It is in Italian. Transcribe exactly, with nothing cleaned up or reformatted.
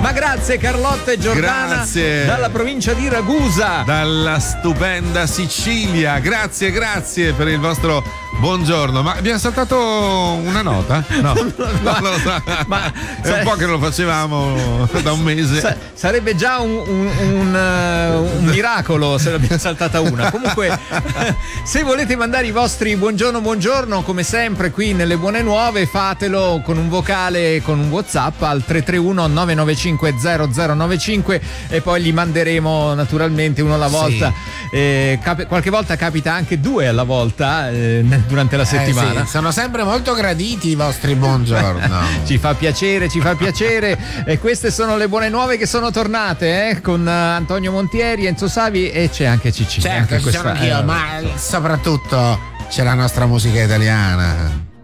Ma grazie Carlotta e Giordana. Grazie. Dalla provincia di Ragusa. Dalla stupenda Sicilia. Grazie, grazie per il vostro buongiorno. Ma abbiamo saltato una nota? No, no, ma, non lo so. Ma è un po' che non lo facevamo da un mese. Sa- sarebbe già un, un, un, uh, un miracolo se l'abbiamo saltata una. Comunque, se volete mandare i vostri buongiorno buongiorno, come sempre qui nelle buone nuove, fatelo con un vocale, con un WhatsApp al tre tre uno nove nove cinque zero zero nove cinque e poi li manderemo naturalmente uno alla volta. Sì. Eh, cap- qualche volta capita anche due alla volta eh, durante la settimana. Eh sì, sono sempre molto graditi i vostri buongiorno. Ci fa piacere, ci fa piacere. E queste sono le buone nuove che sono tornate eh, con Antonio Montieri, Enzo Savi e c'è anche Cicci. Certo, ci sono anch'io, eh, ma soprattutto c'è la nostra musica italiana.